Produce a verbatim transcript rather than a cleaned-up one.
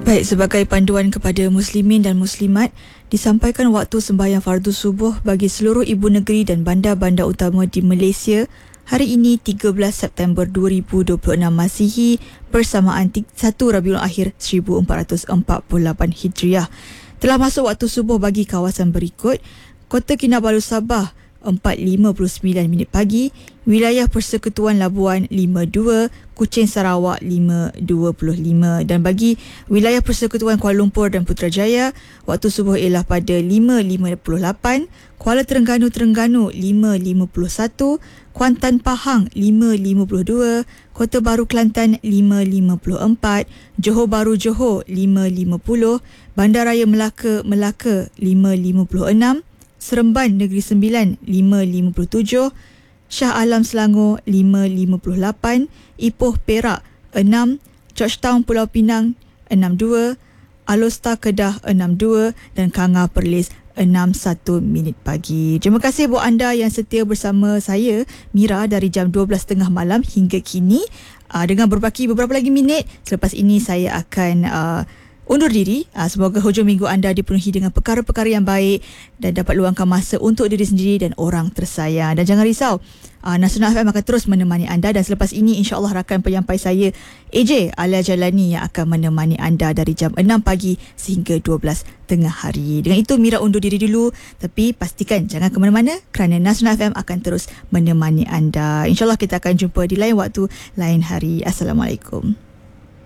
Baik, sebagai panduan kepada muslimin dan muslimat, disampaikan waktu sembahyang fardu subuh bagi seluruh ibu negeri dan bandar-bandar utama di Malaysia hari ini tiga belas September dua ribu dua puluh enam Masihi bersamaan satu Rabiul Akhir seribu empat ratus empat puluh lapan Hijriah. Telah masuk waktu subuh bagi kawasan berikut: Kota Kinabalu Sabah empat lima puluh sembilan minit pagi, wilayah Persekutuan Labuan lima dua, Kuching Sarawak lima dua puluh lima, dan bagi wilayah Persekutuan Kuala Lumpur dan Putrajaya, waktu subuh ialah pada lima lima puluh lapan, Kuala Terengganu Terengganu lima lima puluh satu, Kuantan Pahang lima lima puluh dua, Kota Baru Kelantan lima lima puluh empat, Johor Bahru Johor lima lima puluh, Bandaraya Melaka Melaka lima lima puluh enam, Seremban Negeri Sembilan lima lima puluh tujuh, Shah Alam Selangor lima lima puluh lapan, Ipoh Perak enam, Georgetown Pulau Pinang enam dua, Alor Kedah enam dua dan Kanga Perlis enam satu minit pagi. Terima kasih buat anda yang setia bersama saya, Mira, dari jam dua belas tiga puluh malam hingga kini. Uh, dengan berbaki beberapa lagi minit, selepas ini saya akan uh, undur diri. Semoga hujung minggu anda dipenuhi dengan perkara-perkara yang baik dan dapat luangkan masa untuk diri sendiri dan orang tersayang. Dan jangan risau, Nasional F M akan terus menemani anda, dan selepas ini insya-Allah rakan penyampai saya A J Alia Jalani yang akan menemani anda dari jam enam pagi sehingga dua belas tengah hari. Dengan itu Mira undur diri dulu, tapi pastikan jangan ke mana-mana kerana Nasional F M akan terus menemani anda. Insya-Allah kita akan jumpa di lain waktu, lain hari. Assalamualaikum.